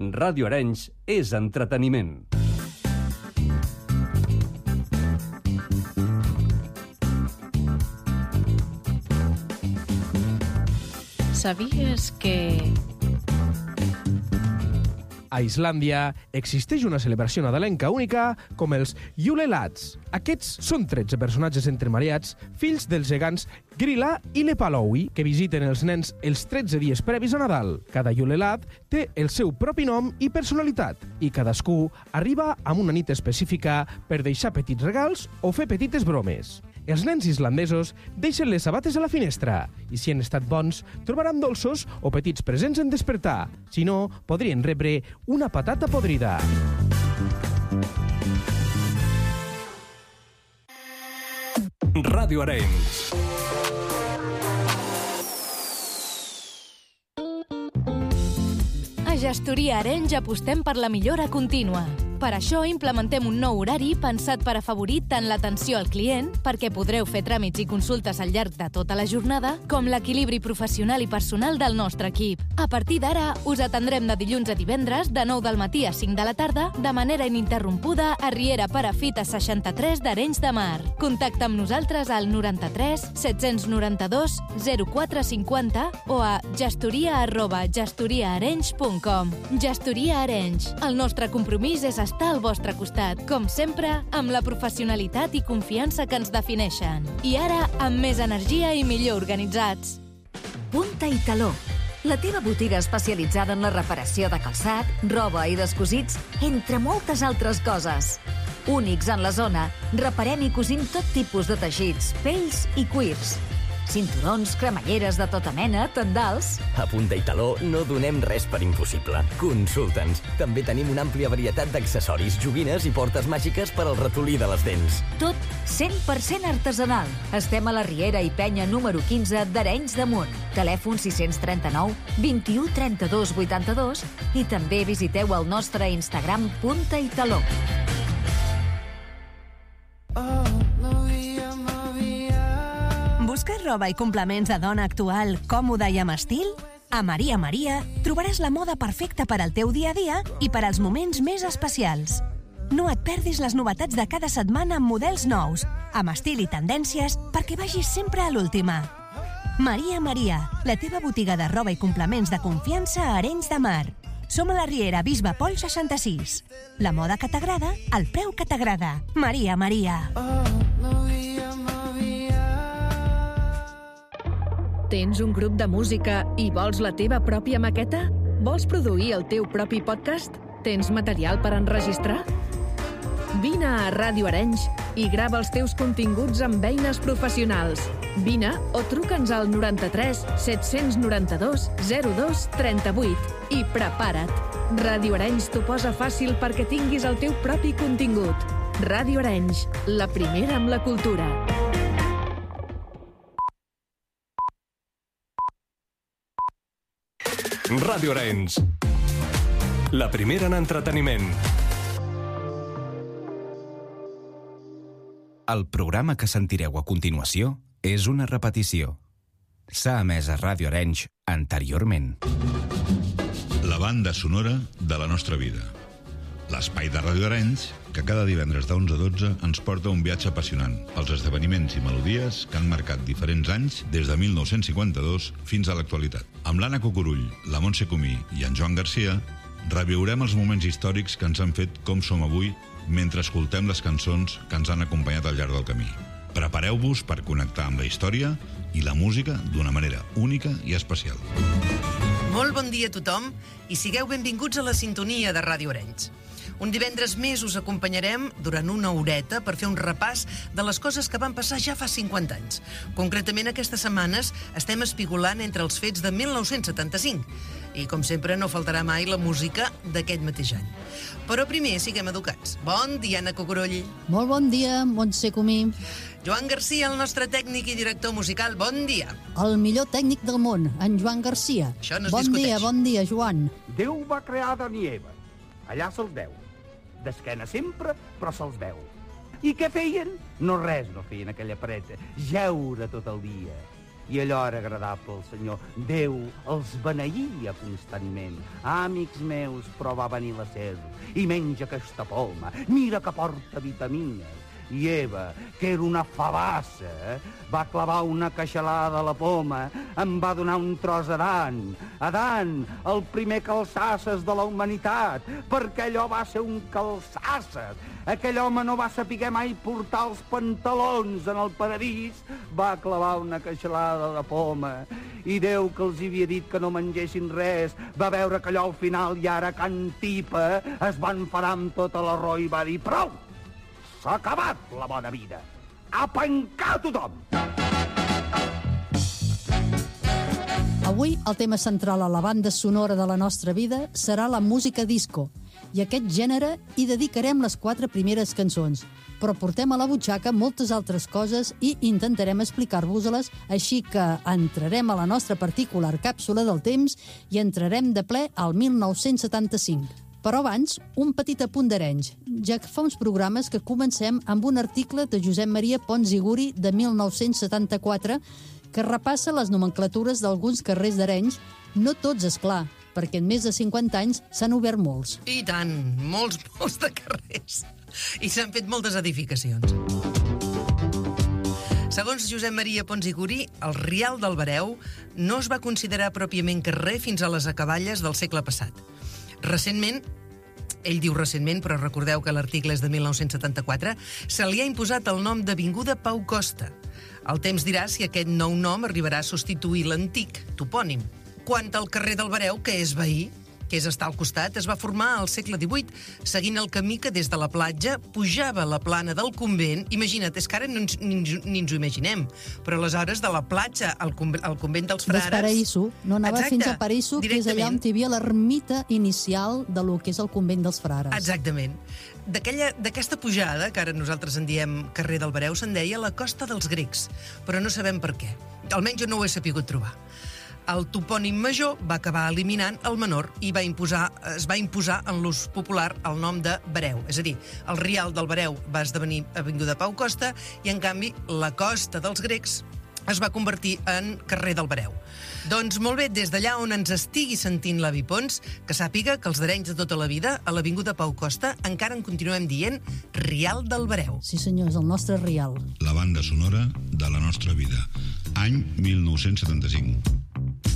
Ràdio Arenys és entreteniment. Sabies que... A Islàndia existeix una celebració nadalenca única com els Yule Lads. Aquests són 13 personatges entremaliats, fills dels gegants Grilla i Lepalowi, que visiten els nens els 13 dies previs a Nadal. Cada Yule Lad té el seu propi nom i personalitat, i cadascú arriba amb una nit específica per deixar petits regals o fer petites bromes. Els nens islandesos deixen les sabates a la finestra i, si han estat bons, trobaran dolços o petits presents en despertar. Si no, podrien rebre una patata podrida. Ràdio Arenys. A Gestoria Arenys apostem per la millora contínua. Per això implementem un nou horari pensat per afavorir tant l'atenció al client, perquè podreu fer tràmits i consultes al llarg de tota la jornada, com l'equilibri professional i personal del nostre equip. A partir d'ara, us atendrem de dilluns a divendres, de 9 del matí a 5 de la tarda, de manera ininterrompuda a Riera Perafita 63 d'Arenys de Mar. Contacta amb nosaltres al 93 792 0450 o a gestoria@gestoriaarenys.com. Gestoria Arenys. El nostre compromís és estar al vostre costat, com sempre, amb la professionalitat i confiança que ens defineixen. I ara, amb més energia i millor organitzats. Punta i Taló, la teva botiga especialitzada en la reparació de calçat, roba i descosits, entre moltes altres coses. Únics en la zona, reparem i cosim tot tipus de teixits, pells i cuirs. Cinturons, cremalleres de tota mena, tendals... A Punta i Taló no donem res per impossible. Consulta'ns. També tenim una àmplia varietat d'accessoris, joguines i portes màgiques per al ratolí de les dents. Tot 100% artesanal. Estem a la Riera i Penya número 15 d'Arenys de Munt. Telèfon 639 21 32 82 i també visiteu el nostre Instagram Punta i Taló. Busques roba i complements de dona actual, còmoda i amb estil? A Maria Maria trobaràs la moda perfecta per al teu dia a dia i per als moments més especials. No et perdis les novetats de cada setmana amb models nous, amb estil i tendències perquè vagis sempre a l'última. Maria Maria, la teva botiga de roba i complements de confiança a Arenys de Mar. Som a la Riera Bisbe Pol 66. La moda que t'agrada, al preu que t'agrada. Maria Maria. Tens un grup de música i vols la teva pròpia maqueta? Vols produir el teu propi podcast? Tens material per enregistrar? Vine a Ràdio Arenys i grava els teus continguts amb eines professionals. Vine o truca'ns al 93 792 02 38 i prepara't. Ràdio Arenys t'ho posa fàcil perquè tinguis el teu propi contingut. Ràdio Arenys, la primera amb la cultura. Ràdio Arenys, la primera en entreteniment. El programa que sentireu a continuació és una repetició. S'ha emès a Ràdio Arenys anteriorment. La banda sonora de la nostra vida. L'espai de Ràdio Arenys, que cada divendres de 11 a 12 ens porta un viatge apassionant pels esdeveniments i melodies que han marcat diferents anys des de 1952 fins a l'actualitat. Amb l'Anna Cucurull, la Montse Comí i en Joan Garcia, reviurem els moments històrics que ens han fet com som avui mentre escoltem les cançons que ens han acompanyat al llarg del camí. Prepareu-vos per connectar amb la història i la música d'una manera única i especial. Molt bon dia a tothom i sigueu benvinguts a la sintonia de Ràdio Arenys. Un divendres més us acompanyarem durant una horeta per fer un repàs de les coses que van passar ja fa 50 anys. Concretament, aquestes setmanes estem espigolant entre els fets de 1975 i, com sempre, no faltarà mai la música d'aquest mateix any. Però primer, siguem educats. Bon dia, Anna Cucurull. Molt bon dia, Montse Comí. Joan Garcia, el nostre tècnic i director musical, bon dia. El millor tècnic del món, en Joan Garcia. Això no es discuteix. Bon dia, Joan. Déu va crear Adán i Eva. Allà se'ls veu. D'esquena sempre, però se'ls veu. I què feien? No res no feien aquella paret. Jeure tot el dia. I allò era agradable al senyor. Déu els beneïa constantment. Amics meus, però va venir la ser i menja aquesta poma. Mira que porta vitamines. I Eva, que era una fabassa, va clavar una queixalada a la poma, em va donar un tros a Adán. Adán, el primer calçasses de la humanitat, perquè allò va ser un calçasses. Aquell home no va saber mai portar els pantalons en el paradís, va clavar una queixalada de poma. I Déu, que els havia dit que no mengessin res, va veure que allò al final i ara Can Tipa es va enfadar amb tota la raó i va dir: prou! S'ha acabat la bona vida. A pencar tothom! Avui el tema central a la banda sonora de la nostra vida serà la música disco. I a aquest gènere hi dedicarem les 4 primeres cançons. Però portem a la butxaca moltes altres coses i intentarem explicar-vos-les, així que entrarem a la nostra particular càpsula del temps i entrarem de ple al 1975. Però abans, un petit apunt d'Arenys, ja que fa uns programes que comencem amb un article de Josep Maria Pons i Guri de 1974 que repassa les nomenclatures d'alguns carrers d'Arenys, no tots, és clar, perquè en més de 50 anys s'han obert molts. I tant, molts de carrers. I s'han fet moltes edificacions. Segons Josep Maria Pons i Guri, el Rial del Bareu no es va considerar pròpiament carrer fins a les acaballes del segle passat. Recentment, ell diu recentment, però recordeu que l'article és de 1974, se li ha imposat el nom d'Avinguda Pau Costa. El temps dirà si aquest nou nom arribarà a substituir l'antic topònim. Quant al carrer del Bareu, que és veí, que és estar al costat, es va formar al segle XVIII, seguint el camí que des de la platja pujava a la plana del convent. Imagina't, és que ara ni ens ho imaginem, però aleshores de la platja al convent dels frares... Des Paraíso, no anava Exacte, fins a Paraíso, que és allà on hi havia l'ermita inicial de lo que és el convent dels frares. Exactament. D'aquesta pujada, que ara nosaltres en diem carrer del Bareu, se'n deia la Costa dels Grecs, però no sabem per què. Almenys jo no ho he sapigut trobar. El topònim major va acabar eliminant el menor i es va imposar en l'ús popular el nom de Bareu. És a dir, el Rial del Bareu va esdevenir Avinguda Pau Costa i, en canvi, la Costa dels Grecs es va convertir en carrer del Bareu. Doncs molt bé, des d'allà on ens estigui sentint l'avi Pons, que sàpiga que els d'Arenys de tota la vida, a l'Avinguda Pau Costa, encara en continuem dient Rial del Bareu. Sí, senyor, és el nostre Rial. La banda sonora de la nostra vida. Any 1975.